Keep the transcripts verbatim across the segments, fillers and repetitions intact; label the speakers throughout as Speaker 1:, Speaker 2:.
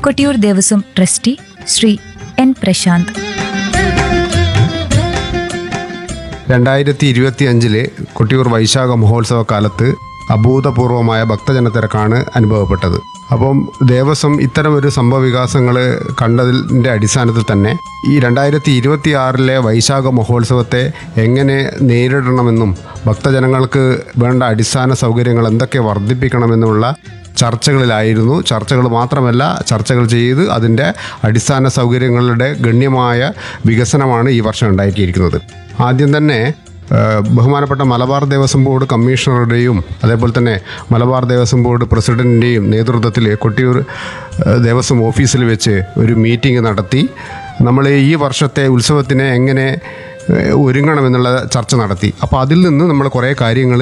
Speaker 1: Kottiyoor Devaswom trustee Shri N Prashant.
Speaker 2: രണ്ടായിരത്തി ഇരുപത്തി അഞ്ചിലെ കൊട്ടിയൂർ വൈശാഖ മഹോത്സവ കാലത്ത് അഭൂതപൂർവമായ ഭക്തജന തിരക്കാണ് അനുഭവപ്പെട്ടത്. അപ്പം ദേവസ്വം ഇത്തരം ഒരു സംഭവ വികാസങ്ങൾ കണ്ടതിൻ്റെ അടിസ്ഥാനത്തിൽ തന്നെ ഈ രണ്ടായിരത്തി ഇരുപത്തി ആറിലെ വൈശാഖ മഹോത്സവത്തെ എങ്ങനെ നേരിടണമെന്നും ഭക്തജനങ്ങൾക്ക് വേണ്ട അടിസ്ഥാന സൗകര്യങ്ങൾ എന്തൊക്കെ വർദ്ധിപ്പിക്കണമെന്നുള്ള ചർച്ചകളിലായിരുന്നു. ചർച്ചകൾ മാത്രമല്ല, ചർച്ചകൾ ചെയ്ത് അതിൻ്റെ അടിസ്ഥാന സൗകര്യങ്ങളുടെ ഗണ്യമായ വികസനമാണ് ഈ വർഷം ഉണ്ടാക്കിയിരിക്കുന്നത്. ആദ്യം തന്നെ ബഹുമാനപ്പെട്ട മലബാർ ദേവസ്വം ബോർഡ് കമ്മീഷണറുടെയും അതേപോലെ തന്നെ മലബാർ ദേവസ്വം ബോർഡ് പ്രസിഡൻറ്റിൻ്റെയും നേതൃത്വത്തിൽ കൊട്ടിയൂർ ദേവസ്വം ഓഫീസിൽ വെച്ച് ഒരു മീറ്റിംഗ് നടത്തി നമ്മൾ ഈ വർഷത്തെ ഉത്സവത്തിനെ എങ്ങനെ ഒരുങ്ങണമെന്നുള്ള ചർച്ച നടത്തി. അപ്പോൾ അതിൽ നിന്ന് നമ്മൾ കുറേ കാര്യങ്ങൾ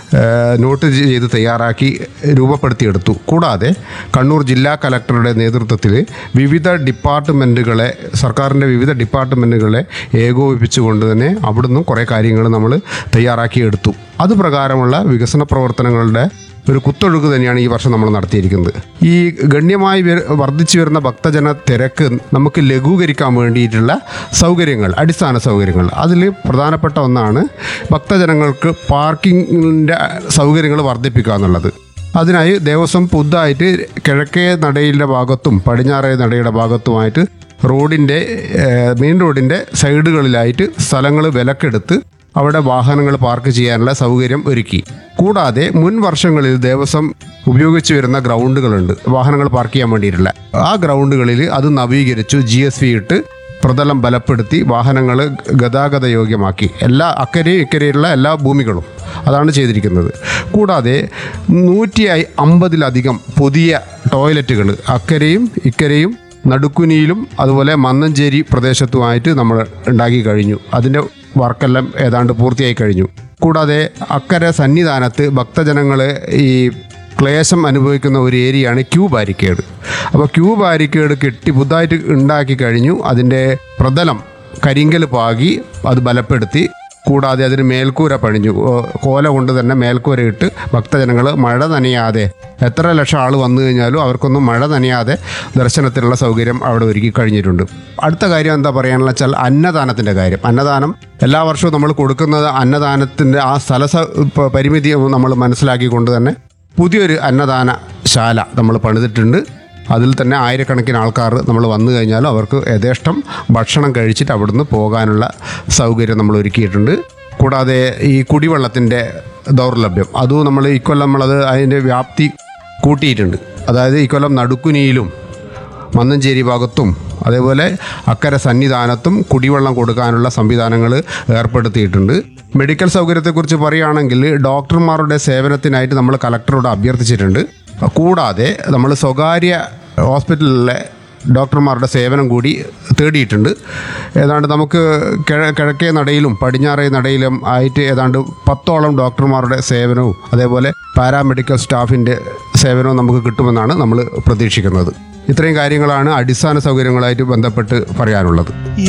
Speaker 2: നോട്ട് ചെയ്ത് തയ്യാറാക്കി രൂപപ്പെടുത്തിയെടുത്തു. കൂടാതെ കണ്ണൂർ ജില്ലാ കലക്ടറുടെ നേതൃത്വത്തിൽ വിവിധ ഡിപ്പാർട്ട്മെൻറ്റുകളെ സർക്കാരിൻ്റെ വിവിധ ഡിപ്പാർട്ട്മെൻറ്റുകളെ ഏകോപിപ്പിച്ചുകൊണ്ട് തന്നെ അവിടുന്ന് കുറേ കാര്യങ്ങൾ നമ്മൾ തയ്യാറാക്കിയെടുത്തു. അത് പ്രകാരമുള്ള വികസന പ്രവർത്തനങ്ങളുടെ ഒരു കുത്തൊഴുക്ക് തന്നെയാണ് ഈ വർഷം നമ്മൾ നടത്തിയിരിക്കുന്നത്. ഈ ഗണ്യമായി വർദ്ധിച്ചു വരുന്ന ഭക്തജന തിരക്ക് നമുക്ക് ലഘൂകരിക്കാൻ വേണ്ടിയിട്ടുള്ള സൗകര്യങ്ങൾ, അടിസ്ഥാന സൗകര്യങ്ങൾ, അതിൽ പ്രധാനപ്പെട്ട ഒന്നാണ് ഭക്തജനങ്ങൾക്ക് പാർക്കിങ്ങിൻ്റെ സൗകര്യങ്ങൾ വർദ്ധിപ്പിക്കുക എന്നുള്ളത്. അതിനായി ദേവസ്വം പുതുതായിട്ട് കിഴക്കേ നടയിലെ ഭാഗത്തും പടിഞ്ഞാറേ നടയുടെ ഭാഗത്തുമായിട്ട് റോഡിൻ്റെ മെയിൻ റോഡിൻ്റെ സൈഡുകളിലായിട്ട് സ്ഥലങ്ങൾ വിലക്കെടുത്ത് അവിടെ വാഹനങ്ങൾ പാർക്ക് ചെയ്യാനുള്ള സൗകര്യം ഒരുക്കി. കൂടാതെ മുൻ വർഷങ്ങളിൽ ദേവസ്വം ഉപയോഗിച്ചു വരുന്ന ഗ്രൗണ്ടുകളുണ്ട് വാഹനങ്ങൾ പാർക്ക് ചെയ്യാൻ വേണ്ടിയിട്ടുള്ള. ആ ഗ്രൗണ്ടുകളിൽ അത് നവീകരിച്ചു, ജി എസ് വി ഇട്ട് പ്രതലം ബലപ്പെടുത്തി വാഹനങ്ങൾ ഗതാഗത യോഗ്യമാക്കി. എല്ലാ അക്കരെയും ഇക്കരെയുള്ള എല്ലാ ഭൂമികളും അതാണ് ചെയ്തിരിക്കുന്നത്. കൂടാതെ നൂറ്റി അമ്പതിലധികം പുതിയ ടോയ്ലറ്റുകൾ അക്കരെയും ഇക്കരെയും നടുക്കുനിയിലും അതുപോലെ മന്നഞ്ചേരി പ്രദേശത്തുമായിട്ട് നമ്മൾ ഉണ്ടാക്കി കഴിഞ്ഞു. അതിൻ്റെ വർക്കെല്ലാം ഏതാണ്ട് പൂർത്തിയായി കഴിഞ്ഞു. കൂടാതെ അക്കരെ സന്നിധാനത്ത് ഭക്തജനങ്ങൾ ഈ ക്ലേശം അനുഭവിക്കുന്ന ഒരു ഏരിയയാണ് ക്യൂ ബാരിക്കേഡ്. അപ്പോൾ ക്യൂ ബാരിക്കേഡ് കെട്ടി പുതുതായിട്ട് ഉണ്ടാക്കി കഴിഞ്ഞു. അതിൻ്റെ പ്രതലം കരിങ്കൽ പാകി അത് ബലപ്പെടുത്തി. കൂടാതെ അതിന് മേൽക്കൂര പണിഞ്ഞു. കോല കൊണ്ട് തന്നെ മേൽക്കൂര ഇട്ട് ഭക്തജനങ്ങൾ മഴ നനയാതെ, എത്ര ലക്ഷം ആൾ വന്നു കഴിഞ്ഞാലും അവർക്കൊന്നും മഴ നനയാതെ ദർശനത്തിനുള്ള സൗകര്യം അവിടെ ഒരുക്കി കഴിഞ്ഞിട്ടുണ്ട്. അടുത്ത കാര്യം എന്താ പറയാനുള്ള വെച്ചാൽ അന്നദാനത്തിൻ്റെ കാര്യം. അന്നദാനം എല്ലാ വർഷവും നമ്മൾ കൊടുക്കുന്നത് അന്നദാനത്തിൻ്റെ ആ സ്ഥല പരിമിതി നമ്മൾ മനസ്സിലാക്കിക്കൊണ്ട് തന്നെ പുതിയൊരു അന്നദാനശാല നമ്മൾ പണിതിട്ടുണ്ട്. അതിൽ തന്നെ ആയിരക്കണക്കിന് ആൾക്കാർ നമ്മൾ വന്നു കഴിഞ്ഞാലും അവർക്ക് യഥേഷ്ടം ഭക്ഷണം കഴിച്ചിട്ട് അവിടുന്ന് പോകാനുള്ള സൗകര്യം നമ്മൾ ഒരുക്കിയിട്ടുണ്ട്. കൂടാതെ ഈ കുടിവെള്ളത്തിൻ്റെ ദൗർലഭ്യം അതും നമ്മൾ ഇക്കൊല്ലം നമ്മളത് അതിൻ്റെ വ്യാപ്തി കൂട്ടിയിട്ടുണ്ട്. അതായത് ഇക്കൊല്ലം നടുക്കുനിയിലും മന്നഞ്ചേരി ഭാഗത്തും അതേപോലെ അക്കരെ സന്നിധാനത്തും കുടിവെള്ളം കൊടുക്കാനുള്ള സംവിധാനങ്ങൾ ഏർപ്പെടുത്തിയിട്ടുണ്ട്. മെഡിക്കൽ സൗകര്യത്തെക്കുറിച്ച് പറയുകയാണെങ്കിൽ ഡോക്ടർമാരുടെ സേവനത്തിനായിട്ട് നമ്മൾ കലക്ടറോട് അഭ്യർത്ഥിച്ചിട്ടുണ്ട്. കൂടാതെ നമ്മൾ സ്വകാര്യ ഹോസ്പിറ്റലിലെ ഡോക്ടർമാരുടെ സേവനം കൂടി തേടിയിട്ടുണ്ട്. ഏതാണ്ട് നമുക്ക് കിഴ കിഴക്കേ നടയിലും പടിഞ്ഞാറേ നടയിലും ആയിട്ട് ഏതാണ്ട് പത്തോളം ഡോക്ടർമാരുടെ സേവനവും അതേപോലെ പാരാമെഡിക്കൽ സ്റ്റാഫിൻ്റെ സേവനവും നമുക്ക് കിട്ടുമെന്നാണ് നമ്മൾ പ്രതീക്ഷിക്കുന്നത്. ഇത്രയും കാര്യങ്ങളാണ് അടിസ്ഥാന സൗകര്യങ്ങളായിട്ട് ബന്ധപ്പെട്ട് പറയാനുള്ളത്.